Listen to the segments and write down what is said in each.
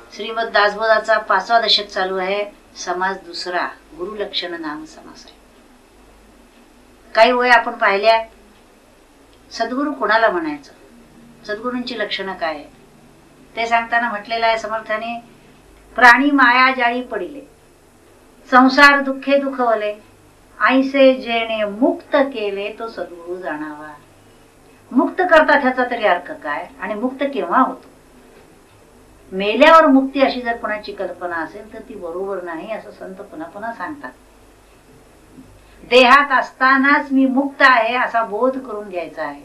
श्रीमद दासबोधाचा 5वा दशक चालू आहे. समास दुसरा, गुरुलक्षण नाम समास आहे. काही वेळ आपण पाहिल्या सद्गुरू कोणाला म्हणायचं, सद्गुरूंची लक्षणं काय आहे ते सांगताना म्हटलेलं आहे समर्थाने, प्राणी माया जाळी पडिले, संसार दुःखे दुखवले, ऐसे जेणे मुक्त केले तो सद्गुरू जाणावा. मुक्त करतात ह्याचा तरी अर्थ काय आणि मुक्त केव्हा होतो? मेल्यावर मुक्ती अशी जर कोणाची कल्पना असेल तर ती बरोबर नाही असं संत पुन्हा पुन्हा सांगतात. देहात असतानाच मी मुक्त आहे असा बोध करून घ्यायचा आहे.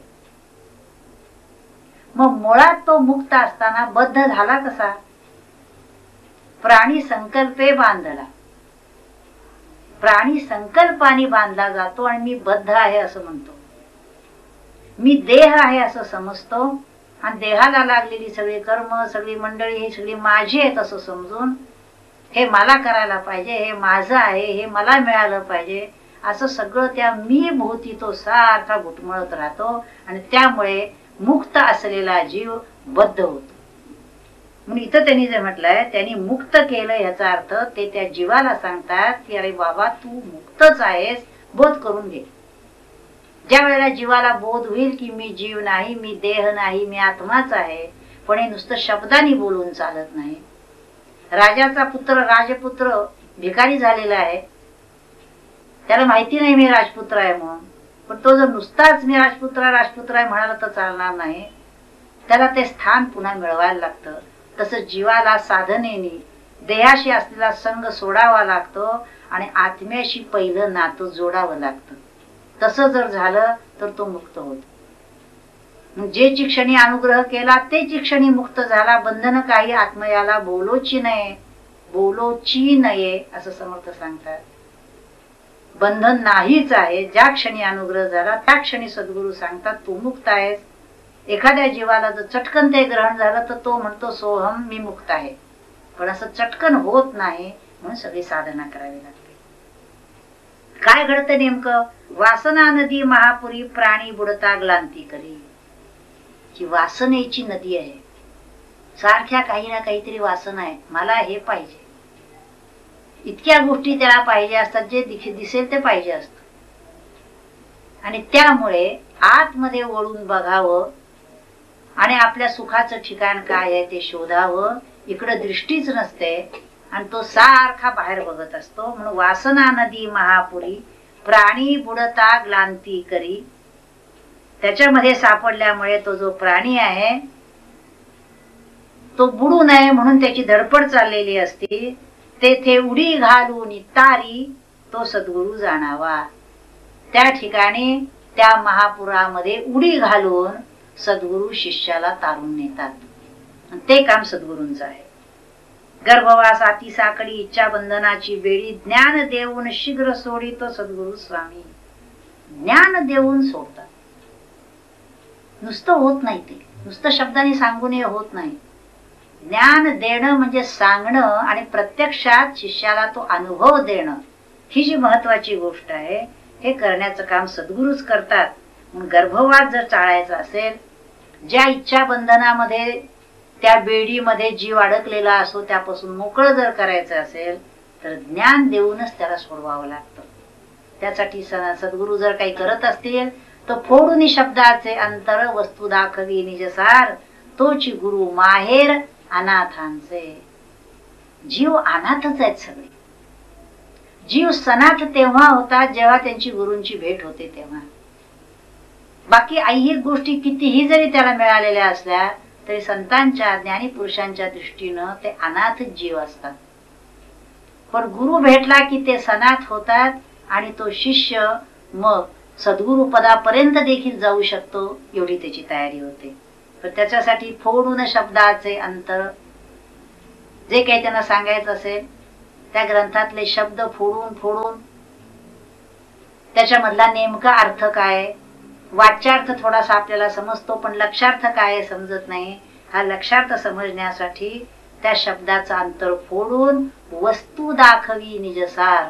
मग मुळात तो मुक्त असताना बद्ध झाला कसा? प्राणी संकल्पे बांधला, प्राणी संकल्पाने बांधला जातो आणि मी बद्ध आहे असं म्हणतो. मी देह आहे असं समजतो आणि देहाला लागलेली सगळी कर्म, सगळी मंडळी ही सगळी माझी आहेत असं समजून हे मला करायला पाहिजे, हे माझं आहे, हे मला मिळालं पाहिजे असं सगळं त्या मी भोवती तो सारखा घुटमळत राहतो आणि त्यामुळे मुक्त असलेला जीव बद्ध होतो. म्हणून इथं त्यांनी जे म्हटलंय त्यांनी मुक्त केलं याचा अर्थ ते त्या जीवाला सांगतात की अरे बाबा तू मुक्तच आहेस, बोध करून घे. ज्या वेळेला जीवाला बोध होईल की मी जीव नाही, मी देह नाही, मी आत्माच आहे, पण हे नुसतं शब्दांनी बोलून चालत नाही. राजाचा पुत्र राजपुत्र भिकारी झालेला आहे, त्याला माहिती नाही मी राजपुत्र आहे म्हणून, पण तो जर नुसताच मी राजपुत्र आहे म्हणाला तर चालणार नाही. त्याला ते स्थान पुन्हा मिळवायला लागतं. तसं जीवाला साधनेने देहाशी असलेला संग सोडावा लागतो आणि आत्म्याशी पहिलं नातं जोडावं लागतं. तसं जर झालं तर तो मुक्त होतो. जे क्षणी अनुग्रह केला ते क्षणी मुक्त झाला. बंधन काही आत्मयाला बोलोची नये असं समर्थ सांगतात. बंधन नाहीच आहे. ज्या क्षणी अनुग्रह झाला त्या क्षणी सद्गुरू सांगतात तू मुक्त आहेस. एखाद्या जीवाला जर चटकन ते ग्रहण झालं तर तो म्हणतो सोहम मी मुक्त आहे, पण असं चटकन होत नाही. म्हणून सगळी साधना करावी लागते. काय घडतं नेमकं? वासना नदी महापुरी प्राणी बुडता ग्लांती करी. ही वासनेची नदी आहे. सारख्या काही ना काहीतरी वासना आहे. मला हे पाहिजे, इतक्या गोष्टी त्याला पाहिजे असतात, जे दिसेल ते पाहिजे असत. आणि त्यामुळे आतमध्ये वळून बघावं आणि आपल्या सुखाचं ठिकाण काय आहे ते शोधावं. इकडं दृष्टीच नसते आणि तो सारखा बाहेर बघत असतो. म्हणून वासना नदी महापुरी प्राणी बुडता ग्लांती करी. त्याच्यामध्ये सापडल्यामुळे तो जो प्राणी आहे तो बुडू नये म्हणून त्याची धडपड चाललेली असते. तेथे उडी घालून तारी तो सद्गुरू जाणावा. त्या ठिकाणी त्या महापुरामध्ये उडी घालून सद्गुरू शिष्याला तारून नेतात. ते काम सद्गुरूंचं आहे. गर्भवास आती साकडी इच्छा बंधनाची बेडी ज्ञान देऊन शीघ्र सोडी तो सद्गुरू स्वामी. ज्ञान देऊन सोडतात. नुसतं होत नाही, ते नुसतं शब्दाने सांगून हे होत नाही. ज्ञान देणं म्हणजे सांगणं आणि प्रत्यक्षात शिष्याला तो अनुभव देणं, ही जी महत्वाची गोष्ट आहे हे करण्याचं काम सद्गुरूच करतात. म्हणून गर्भवास जर टाळायचा असेल, ज्या इच्छा बंधनामध्ये त्या बेडीमध्ये जीव अडकलेला असो त्यापासून मोकळं जर करायचं असेल तर ज्ञान देऊनच त्याला सोडवावं लागतं. त्यासाठी सद्गुरू जर काही करत असतील तर फोडून शब्दाचे अंतर वस्तू दाखवी निजसार तोची गुरु माहेर अनाथांचे. जीव अनाथच आहेत सगळे. जीव सनाथ तेव्हा होतात जेव्हा त्यांची गुरूंची भेट होते तेव्हा. बाकी ऐहिक गोष्टी कितीही जरी त्याला मिळालेल्या असल्या तरी संतांच्या ज्ञानी पुरुषांच्या दृष्टीनं ते अनाथ जीव असतात. पण गुरु भेटला की ते सनाथ होतात आणि तो शिष्य मग सद्गुरु पदापर्यंत देखील जाऊ शकतो एवढी त्याची तयारी होते. पण त्याच्यासाठी फोडून शब्दाचे अंतर, जे काही त्यांना सांगायचं असेल त्या ग्रंथातले शब्द फोडून त्याच्यामधला नेमका अर्थ काय, वाच्यार्थ थोडासा आपल्याला समजतो पण लक्षार्थ काय समजत नाही. हा लक्षार्थ समजण्यासाठी त्या शब्दाचा अंतर फोडून वस्तू दाखवी निजसार.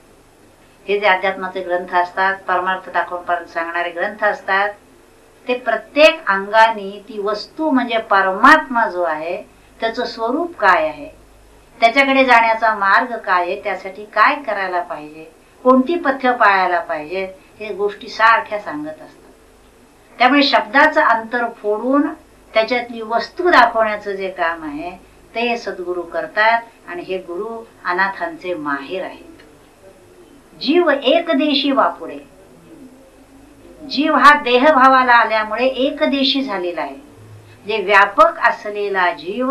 हे जे अध्यात्माचे ग्रंथ असतात, परमार्थ दाखवून सांगणारे ग्रंथ असतात, ते प्रत्येक अंगाने ती वस्तू म्हणजे परमात्मा जो आहे त्याचं स्वरूप काय आहे, त्याच्याकडे जाण्याचा मार्ग काय आहे, त्यासाठी काय करायला पाहिजे, कोणती पथ्य पाळायला पाहिजे, हे गोष्टी सारख्या सांगत असतात. त्यामुळे शब्दाचं अंतर फोडून त्याच्यातली वस्तू दाखवण्याचं जे काम आहे ते सद्गुरू करतात. आणि हे गुरु अनाथांचे माहेर आहेत. जीव एकदेशी वापुडे. जीव हा देहभावाला आल्यामुळे एकदेशी झालेला आहे. जे व्यापक असलेला जीव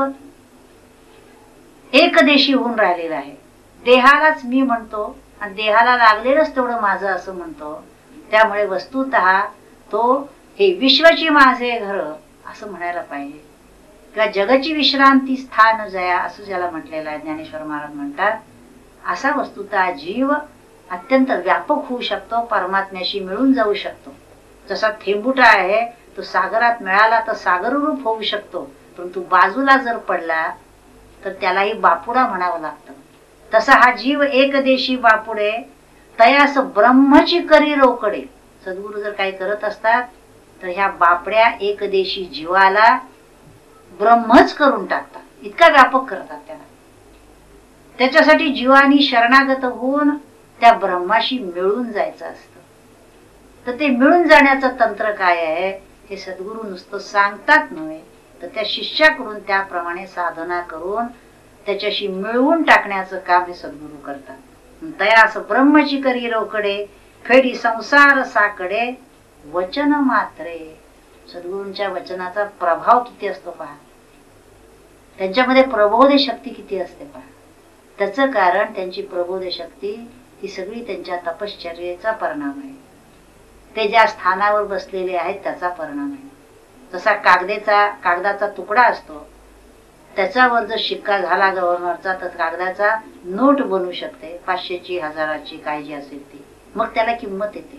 एकदेशी होऊन राहिलेला आहे. देहालाच मी म्हणतो आणि देहाला लागलेलंच तेवढं माझं असं म्हणतो. त्यामुळे वस्तुतः तो हे विश्वची माझे घर असं म्हणायला पाहिजे, किंवा जगाची विश्रांती स्थान जया असं ज्याला म्हटलेलं आहे ज्ञानेश्वर महाराज म्हणतात. असा वस्तुतः जीव अत्यंत व्यापक होऊ शकतो, परमात्म्याशी मिळून जाऊ शकतो. जसा थेंबुटा आहे तो सागरात मिळाला तर सागररूप होऊ शकतो, परंतु बाजूला जर पडला तर त्यालाही बापुडा म्हणावं लागतं. तसा हा जीव एकदेशी बापुडे तयास ब्रह्मची करी रोकडे. सद्गुरू जर काही करत असतात तर ह्या बापड्या एकदेशी जीवाला ब्रह्मच करून टाकतात. इतका व्यापक करतात त्याला. त्याच्यासाठी जीवानी शरणागत होऊन त्या ब्रह्माशी मिळून जायचं असतं. तर ते मिळून जाण्याचं तंत्र काय आहे हे सद्गुरू नुसतं सांगतात नव्हे, तर त्या शिष्याकडून त्याप्रमाणे साधना करून त्याच्याशी मिळवून टाकण्याचं काम हे सद्गुरू करतात. तयास ब्रह्मची करी रोकडे फेडी संसार साकडे वचन मात्रे. सद्गुरूंच्या वचनाचा प्रभाव किती असतो पहा. त्यांच्यामध्ये प्रबोध शक्ती किती असते पहा. त्याचं कारण त्यांची प्रबोध शक्ती ही सगळी त्यांच्या तपश्चर्येचा परिणाम आहे. ते ज्या स्थानावर बसलेले आहेत त्याचा परिणाम आहे. जसा कागदाचा तुकडा असतो, त्याच्यावर जर शिक्का झाला गव्हर्नरचा तर कागदाचा नोट बनू शकते, 500ची 1000ची काय जी असेल ती, मग त्याला किंमत येते.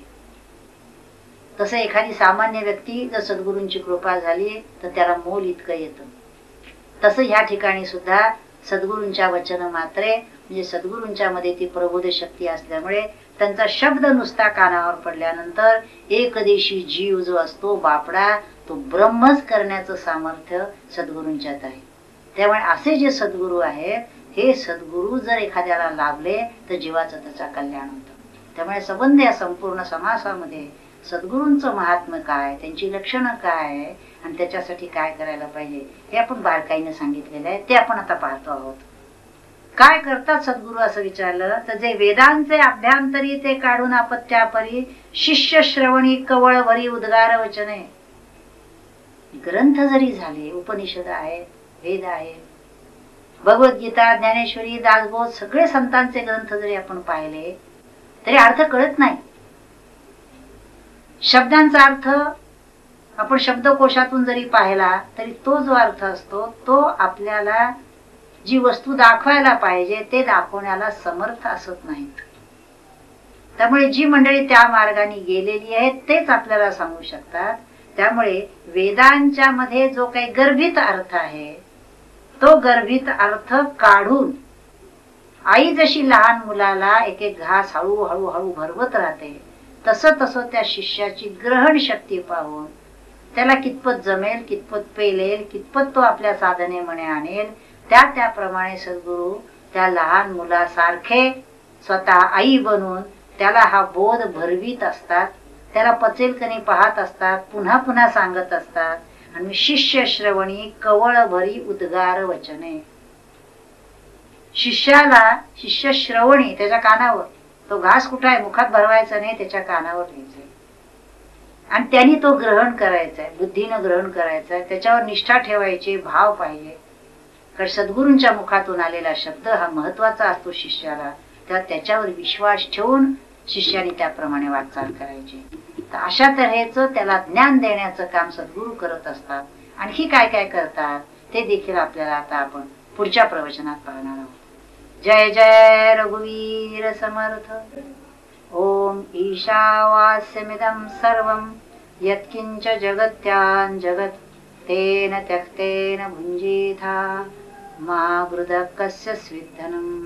तसं एखादी सामान्य व्यक्ती जर सद्गुरूंची कृपा झाली तर त्याला मोल इतकं येतं. तसं ह्या ठिकाणी सुद्धा सद्गुरूंच्या वचन मात्रे म्हणजे सद्गुरूंच्या मध्ये ती प्रबोध शक्ती असल्यामुळे त्यांचा शब्द नुसता कानावर पडल्यानंतर एकदेशी जीव जो असतो बापडा तो ब्रह्मच करण्याचं सामर्थ्य सद्गुरूंच्यात आहे. त्यामुळे असे जे सद्गुरू आहेत हे सद्गुरू जर एखाद्याला लाभले तर जीवाचं त्याचा कल्याण होतं. त्यामुळे संबंध या संपूर्ण समासामध्ये सद्गुरूंचं महात्म्य काय, त्यांची लक्षणं काय आणि त्याच्यासाठी काय करायला पाहिजे हे आपण बारकाईने सांगितलेलं आहे. ते आपण आता पाहतो आहोत. काय करतात सद्गुरू असं विचारलं तर जे वेदांचे अभ्यंतरी ते काढून अपत्यापरी शिष्य श्रवणी कवळ भरी उद्गार वचने. ग्रंथ जरी झाले, उपनिषद आहेत, वेद आहे, भगवद्गीता, ज्ञानेश्वरी, दासबोध सगळे संतांचे ग्रंथ जरी आपण पाहिले तरी अर्थ कळत नाही. शब्दांचा अर्थ आपण शब्दकोशातून जरी पाहिला तरी तो जो अर्थ असतो तो आपल्याला जी वस्तू दाखवायला पाहिजे ते दाखवण्याला समर्थ असत नाहीत. त्यामुळे जी मंडळी त्या मार्गाने गेलेली आहेत तेच आपल्याला सांगू शकतात. त्यामुळे वेदांच्या मध्ये जो काही गर्भित अर्थ आहे तो गर्भित अर्थ काढून आई जशी लहान मुलाला एक एक घास हळूहळू हळू भरवत राहते तसं तसं त्या शिष्याची ग्रहण शक्ती पाहून त्याला कितपत जमेल, कितपत पेलेल, कितपत तो आपल्या साधने म्हणे आणेल त्याप्रमाणे सद्गुरू त्या लहान मुलासारखे स्वतः आई बनून त्याला हा बोध भरवीत असतात. त्याला पचेल कणी पाहत असतात, पुन्हा पुन्हा सांगत असतात. आणि शिष्य श्रवणी कवळ भरी उद्गार वचने. शिष्य श्रवणी त्याच्या कानावर, तो घास कुठं आहे मुखात भरवायचा नाही, त्याच्या कानावर घ्यायचंय आणि त्यांनी तो ग्रहण करायचाय, बुद्धीनं ग्रहण करायचाय, त्याच्यावर निष्ठा ठेवायची, भाव पाहिजे. कारण सद्गुरूंच्या मुखातून आलेला शब्द हा महत्वाचा असतो शिष्याला. तेव्हा त्याच्यावर विश्वास ठेवून शिष्याने त्याप्रमाणे वाटचाल करायची. तर अशा तऱ्हेचं त्याला ज्ञान देण्याचं काम सद्गुरू करत असतात. आणखी काय काय करतात ते देखील आपल्याला आता आपण पुढच्या प्रवचनात पाहणार आहोत. जय जय रघुवीर समर्थ. ओम ईशावास्यमिदं सर्वं यत्किंच जगत्यां जगत् तेन त्यक्तेन भुञ्जीथा मा गृधः कस्य स्विद्धनम्.